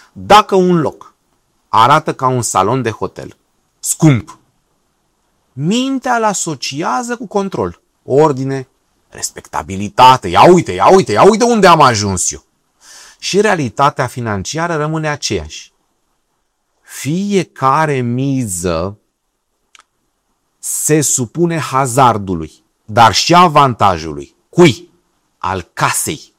Dacă un loc arată ca un salon de hotel, scump, mintea îl asociază cu control, ordine, respectabilitate. Ia uite unde am ajuns eu. Și realitatea financiară rămâne aceeași. Fiecare miză se supune hazardului, dar și avantajului. Cui? Al casei.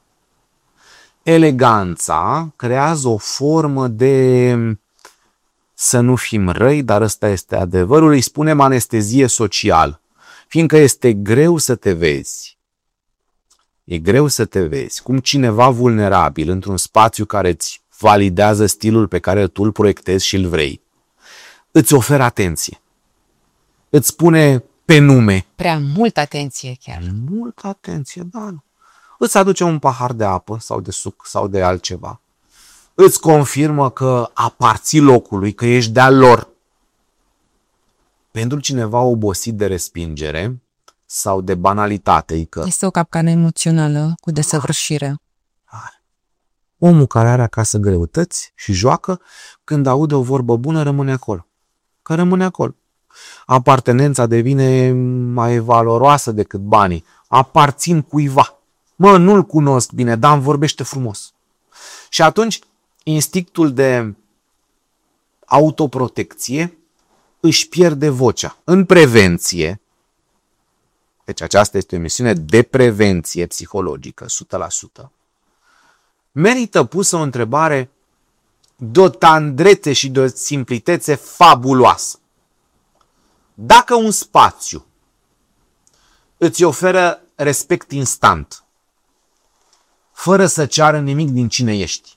Eleganța creează o formă de, să nu fim răi, dar ăsta este adevărul, îi spunem anestezie socială, fiindcă este greu să te vezi. E greu să te vezi cum cineva vulnerabil într-un spațiu care îți validează stilul pe care tu îl proiectezi și îl vrei, îți oferă atenție. Îți spune pe nume. Prea multă atenție chiar. Multă atenție, da. Îți aduce un pahar de apă sau de suc sau de altceva. Îți confirmă că aparții locului, că ești de-al lor. Pentru cineva obosit de respingere sau de banalitate. Că este o capcană emoțională cu desăvârșire. Omul care are acasă greutăți și joacă, când aude o vorbă bună, rămâne acolo. Că rămâne acolo. Apartenența devine mai valoroasă decât banii. Aparțin cuiva. Mă, nu-l cunosc bine, dar îmi vorbește frumos. Și atunci, instinctul de autoprotecție își pierde vocea. În prevenție, deci aceasta este o emisiune de prevenție psihologică, 100%, merită pusă o întrebare de o tandrețe și de o simplitețe fabuloasă. Dacă un spațiu îți oferă respect instant, fără să ceară nimic din cine ești,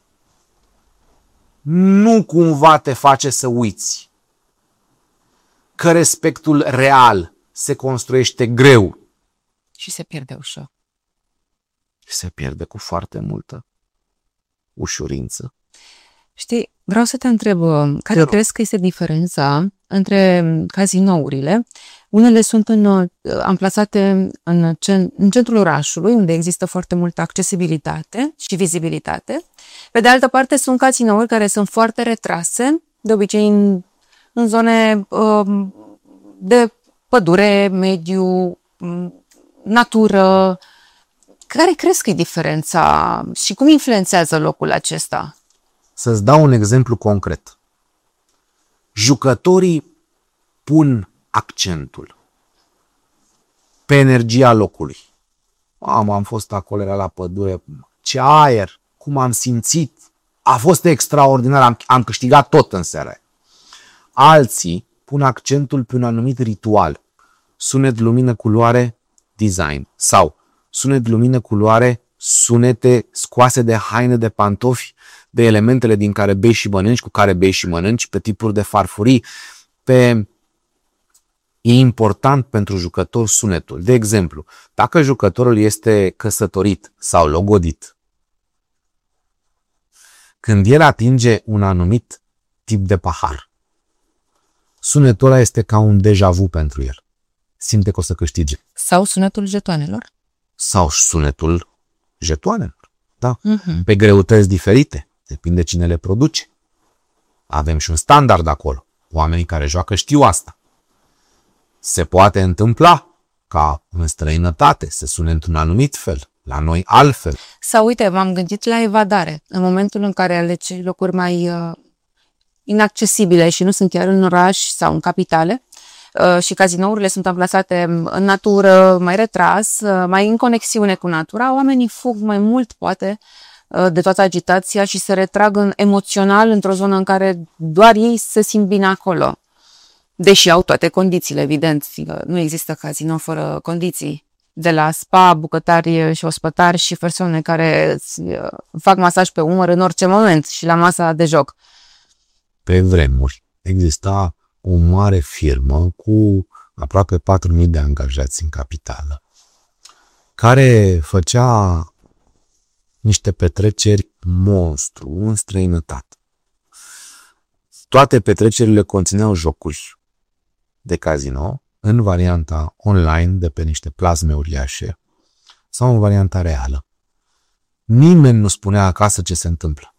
nu cumva te face să uiți că respectul real se construiește greu și se pierde ușor. Se pierde cu foarte multă ușurință. Știi, vreau să te întreb, care crezi că este diferența între cazinourile? Unele sunt amplasate în centrul orașului, unde există foarte multă accesibilitate și vizibilitate. Pe de altă parte, sunt cazinouri care sunt foarte retrase, de obicei în zone de pădure, mediu, natură. Care crezi că e diferența și cum influențează locul acesta? Să-ți dau un exemplu concret. Jucătorii pun accentul pe energia locului. Am fost acolo, era la pădure, ce aer, cum am simțit, a fost extraordinar, am câștigat tot în seara. Alții pun accentul pe un anumit ritual, sunet, lumină, culoare, design, sau sunet, lumină, culoare, sunete scoase de haine, de pantofi, de elementele din care bei și mănânci, cu care bei și mănânci, pe tipuri de farfurii. E important pentru jucător sunetul. De exemplu, dacă jucătorul este căsătorit sau logodit, când el atinge un anumit tip de pahar, sunetul ăla este ca un deja vu pentru el. Simte că o să câștige. Sau sunetul jetoanelor? Sau sunetul jetoanelor, da. Pe greutăți diferite. Depinde cine le produce. Avem și un standard acolo. Oamenii care joacă știu asta. Se poate întâmpla ca în străinătate să sune într-un anumit fel, la noi altfel. Sau uite, m-am gândit la evadare. În momentul în care alegi locuri mai inaccesibile și nu sunt chiar în oraș sau în capitale, și cazinourile sunt amplasate în natură, mai retras, mai în conexiune cu natura, oamenii fug mai mult, poate, de toată agitația și se retrag emoțional într-o zonă în care doar ei se simt bine acolo. Deși au toate condițiile, evident, nu există cazinou fără condiții. De la spa, bucătari și ospătari și persoane care fac masaj pe umăr în orice moment și la masa de joc. Pe vremuri exista o mare firmă cu aproape 4.000 de angajați în capitală, care făcea niște petreceri monstru în străinătate. Toate petrecerile conțineau jocuri de casino în varianta online de pe niște plasme uriașe sau în varianta reală. Nimeni nu spunea acasă ce se întâmplă.